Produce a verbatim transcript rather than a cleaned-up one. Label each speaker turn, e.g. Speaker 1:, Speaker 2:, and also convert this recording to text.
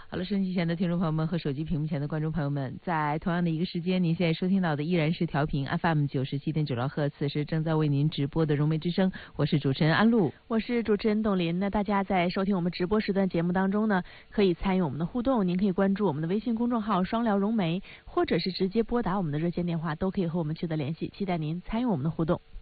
Speaker 1: 好了，收音机前的听众朋友们和手机屏幕前的观众朋友们，在同样的一个时间，您现在收听到的依然是调频 F M 九十七点九兆赫，此时正在为您直播的融媒之声，我是主持人安露，
Speaker 2: 我是主持人董琳。那大家在收听我们直播时段节目当中呢，可以参与我们的互动，您可以关注我们的微信公众号双聊融媒，或者是直接拨打我们的热线电话，都可以和我们取得联系，期待您参与我们的互动。